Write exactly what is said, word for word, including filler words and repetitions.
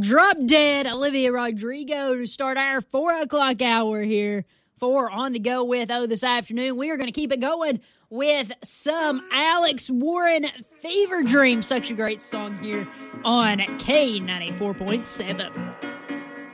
Drop Dead, Olivia Rodrigo, to start our four o'clock hour here. Four on the go with Oh this afternoon. We are going to keep it going with some Alex Warren, Fever Dream. Such a great song here on K ninety-four point seven.